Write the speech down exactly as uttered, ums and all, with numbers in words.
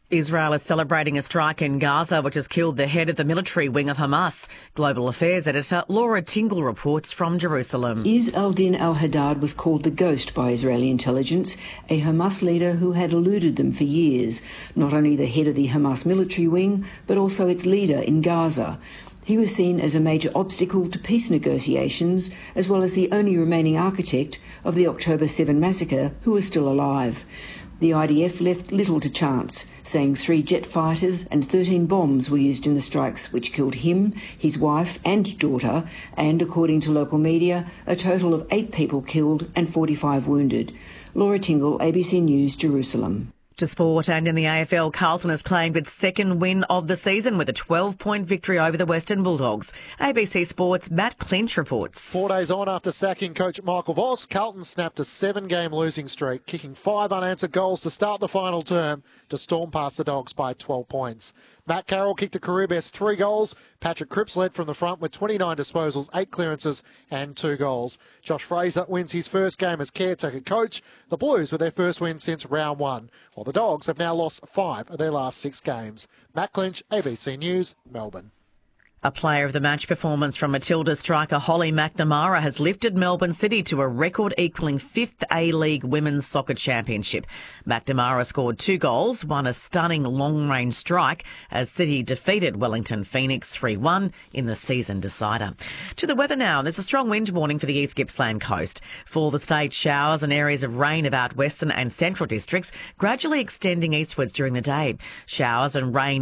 Israel is celebrating a strike in Gaza which has killed the head of the military wing of Hamas. Global Affairs editor Laura Tingle reports from Jerusalem. Izz al-Din al-Haddad was called the Ghost by Israeli intelligence, a Hamas leader who had eluded them for years, not only the head of the Hamas military wing, but also its leader in Gaza. He was seen as a major obstacle to peace negotiations, as well as the only remaining architect of the October seventh massacre who was still alive. The I D F left little to chance, saying three jet fighters and thirteen bombs were used in the strikes, which killed him, his wife and daughter, and, according to local media, a total of eight people killed and forty-five wounded. Laura Tingle, A B C News, Jerusalem. To sport, and in the A F L, Carlton has claimed its second win of the season with a twelve-point victory over the Western Bulldogs. A B C Sports' Matt Clinch reports. Four days on after sacking coach Michael Voss, Carlton snapped a seven-game losing streak, kicking five unanswered goals to start the final term to storm past the Dogs by twelve points. Matt Carroll kicked a career-best three goals. Patrick Cripps led from the front with twenty-nine disposals, eight clearances and two goals. Josh Fraser wins his first game as caretaker coach. The Blues with their first win since round one, while the Dogs have now lost five of their last six games. Matt Clinch, A B C News, Melbourne. A player of the match performance from Matilda striker Holly McNamara has lifted Melbourne City to a record-equalling fifth A-League Women's Soccer Championship. McNamara scored two goals, won a stunning long-range strike as City defeated Wellington Phoenix three one in the season decider. To the weather now. There's a strong wind warning for the East Gippsland coast. For the state, showers and areas of rain about western and central districts, gradually extending eastwards during the day. Showers and rain